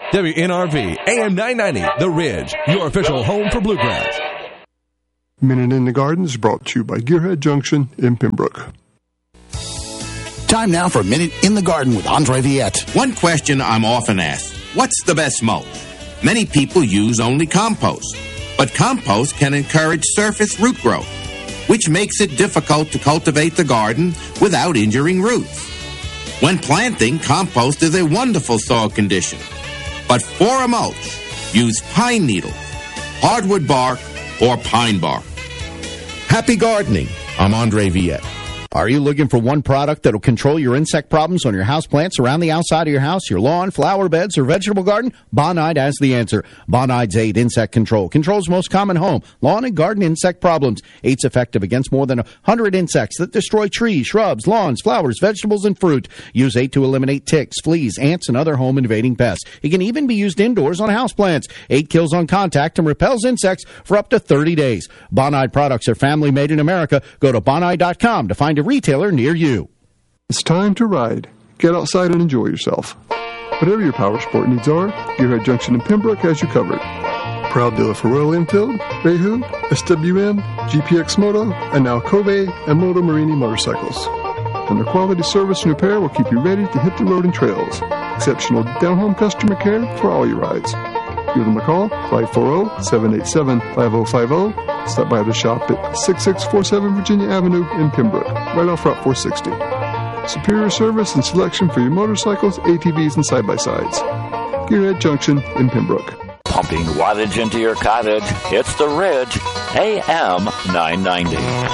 WNRV, AM 990, The Ridge, your official home for bluegrass. Minute in the Garden is brought to you by Gearhead Junction in Pembroke. Time now for a Minute in the Garden with Andre Viette. One question I'm often asked, what's the best mulch? Many people use only compost, but compost can encourage surface root growth, which makes it difficult to cultivate the garden without injuring roots. When planting, compost is a wonderful soil conditioner. But for a mulch, use pine needles, hardwood bark, or pine bark. Happy gardening. I'm Andre Viette. Are you looking for one product that will control your insect problems on your houseplants around the outside of your house, your lawn, flower beds, or vegetable garden? Bonide has the answer. Bonide's 8 Insect Control controls most common home, lawn, and garden insect problems. 8's effective against more than 100 insects that destroy trees, shrubs, lawns, flowers, vegetables, and fruit. Use 8 to eliminate ticks, fleas, ants, and other home invading pests. It can even be used indoors on houseplants. 8 kills on contact and repels insects for up to 30 days. Bonide products are family made in America. Go to bonide.com to find a retailer near you. It's time to ride. Get outside and enjoy yourself. Whatever your power sport needs are, Gearhead Junction in Pembroke has you covered. Proud dealer for Royal Enfield, Reihu, SWM, GPX Moto, and now Kobe and Moto Marini motorcycles. And their quality service and repair will keep you ready to hit the road and trails. Exceptional down-home customer care for all your rides. Give them a call, 540-787-5050. Stop by the shop at 6647 Virginia Avenue in Pembroke, right off Route 460. Superior service and selection for your motorcycles, ATVs, and side-by-sides. Gearhead Junction in Pembroke. Pumping wattage into your cottage, it's The Ridge, AM 990.